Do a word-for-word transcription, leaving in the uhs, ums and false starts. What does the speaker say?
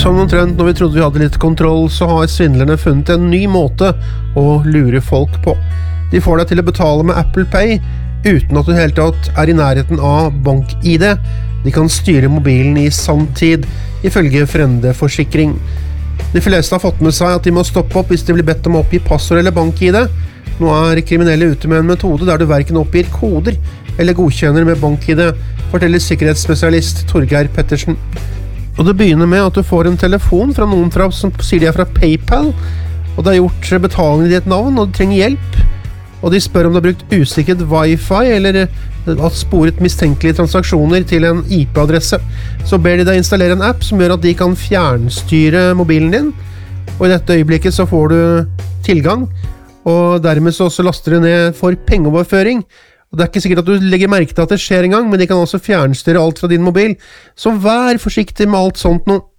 Som omtrent når vi trodde vi hadde litt kontroll, så har svindlerne funnet en ny måte å lure folk på. De får deg til å betale med Apple Pay, uten at du helt tatt er i nærheten av bank-I D. De kan styre mobilen i sanntid, ifølge Frende-forsikring. De fleste har fått med seg at de må stoppe opp hvis de blir bedt om å oppgi passord eller bank-I D. Nå er kriminelle ute med en metode der du hverken oppgir koder eller godkjenner med bank-I D, forteller sikkerhetsspesialist Torgeir Pettersen. Og det begynner med at du får en telefon fra noen fra, som sier de er fra PayPal, og det har gjort betaling i ditt navn, og du trenger hjelp. Og de spør om du har brukt usikkert Wi-Fi, eller har sporet mistenkelige transaksjoner til en I P-adresse. Så ber de deg installere en app som gjør at de kan fjernstyre mobilen din, og i dette øyeblikket så får du tilgang, og dermed så også laster de ned for pengeoverføring. Og det er ikke sikkert at du legger merke til at det skjer en gang, men de kan også fjernstyre alt fra din mobil. Så vær forsiktig med alt sånt nå.